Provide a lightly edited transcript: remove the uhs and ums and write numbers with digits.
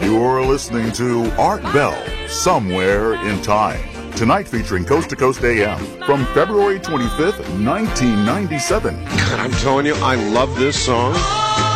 You're listening to Art Bell, Somewhere in Time. Tonight featuring Coast to Coast AM from February 25th, 1997. God, I'm telling you, I love this song.